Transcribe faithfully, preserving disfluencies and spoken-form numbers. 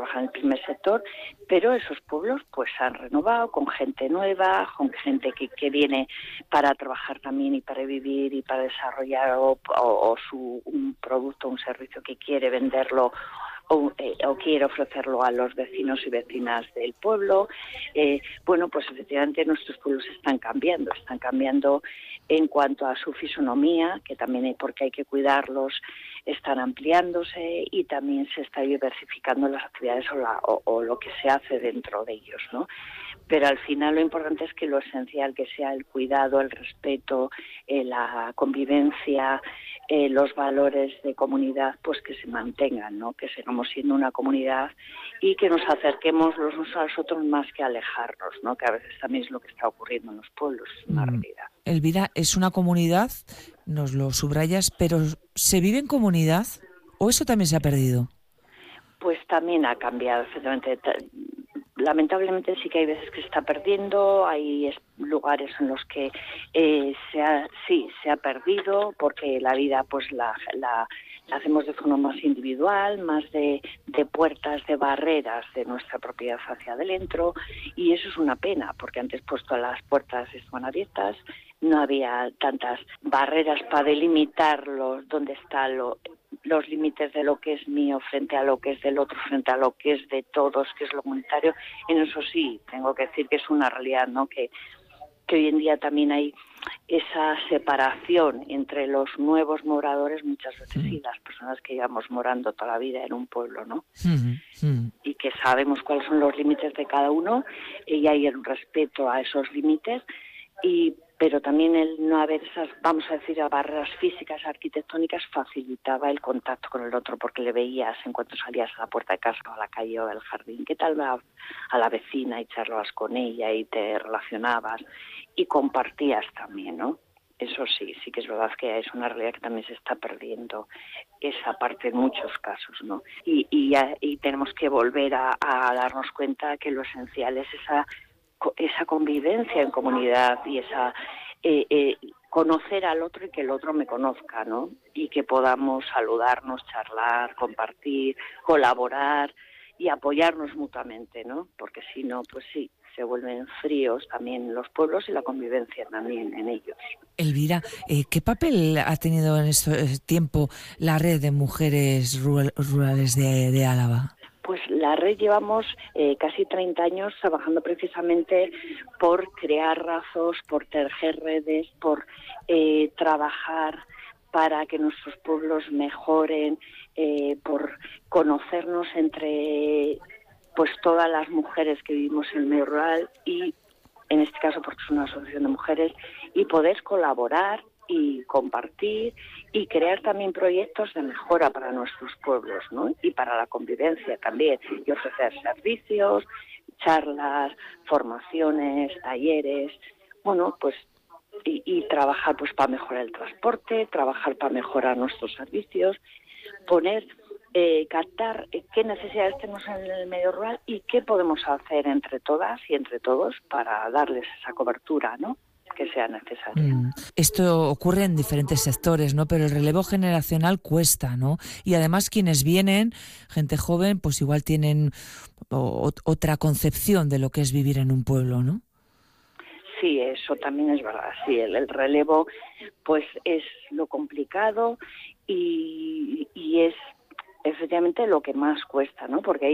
trabajar en el primer sector, pero esos pueblos pues se han renovado con gente nueva, con gente que, que viene para trabajar también y para vivir y para desarrollar o, o, o su, un producto, un servicio que quiere venderlo o, eh, o quiere ofrecerlo a los vecinos y vecinas del pueblo. Eh, bueno, pues efectivamente nuestros pueblos están cambiando, están cambiando en cuanto a su fisonomía, que también hay, porque hay que cuidarlos, están ampliándose y también se está diversificando las actividades o, la, o, o lo que se hace dentro de ellos, ¿no? Pero al final lo importante es que lo esencial, que sea el cuidado, el respeto, eh, la convivencia, eh, los valores de comunidad, pues que se mantengan, ¿no? Que sigamos siendo una comunidad y que nos acerquemos los unos a los otros más que alejarnos, ¿no? Que a veces también es lo que está ocurriendo en los pueblos, es una Mm, realidad. Elvira, es una comunidad, nos lo subrayas, pero ¿se vive en comunidad o eso también se ha perdido? Pues también ha cambiado, efectivamente. Lamentablemente sí que hay veces que se está perdiendo, hay lugares en los que eh, se ha, sí, se ha perdido, porque la vida pues la, la, la hacemos de forma más individual, más de, de puertas, de barreras de nuestra propiedad hacia adentro, y eso es una pena, porque antes pues todas las puertas estaban abiertas, no había tantas barreras para delimitar los, dónde está lo los límites de lo que es mío frente a lo que es del otro, frente a lo que es de todos, que es lo comunitario. En eso sí, tengo que decir que es una realidad, ¿no? Que, que hoy en día también hay esa separación entre los nuevos moradores, muchas veces Mm. sí, las personas que llevamos morando toda la vida en un pueblo, ¿no? Mm, mm. Y que sabemos cuáles son los límites de cada uno y hay un respeto a esos límites, y pero también el no haber esas, vamos a decir, barreras físicas, arquitectónicas, facilitaba el contacto con el otro, porque le veías en cuanto salías a la puerta de casa o a la calle o al jardín, qué tal va a la vecina, y charlabas con ella y te relacionabas y compartías también, ¿no? Eso sí, sí que es verdad que es una realidad que también se está perdiendo esa parte en muchos casos, ¿no? Y, y, ya, y tenemos que volver a, a darnos cuenta que lo esencial es esa esa convivencia en comunidad y esa eh, eh, conocer al otro y que el otro me conozca, ¿no? Y que podamos saludarnos, charlar, compartir, colaborar y apoyarnos mutuamente, ¿no? Porque si no, pues sí, se vuelven fríos también los pueblos y la convivencia también en ellos. Elvira, eh, ¿qué papel ha tenido en este tiempo la red de mujeres rural, rurales de, de Álava? Pues la red llevamos eh, casi treinta años trabajando precisamente por crear lazos, por tejer redes, por eh, trabajar para que nuestros pueblos mejoren, eh, por conocernos entre pues todas las mujeres que vivimos en el medio rural, y en este caso porque es una asociación de mujeres, y poder colaborar y compartir y crear también proyectos de mejora para nuestros pueblos, ¿no? Y para la convivencia también, y ofrecer servicios, charlas, formaciones, talleres, bueno, pues y, y trabajar pues para mejorar el transporte, trabajar para mejorar nuestros servicios, poner eh, captar eh, qué necesidades tenemos en el medio rural y qué podemos hacer entre todas y entre todos para darles esa cobertura, ¿no?, que sea necesaria. Mm. Esto ocurre en diferentes sectores, ¿no? Pero el relevo generacional cuesta, ¿no? Y además quienes vienen, gente joven, pues igual tienen o, otra concepción de lo que es vivir en un pueblo, ¿no? Sí, eso también es verdad. Sí, el, el relevo, pues es lo complicado y, y es efectivamente lo que más cuesta, ¿no? Porque hay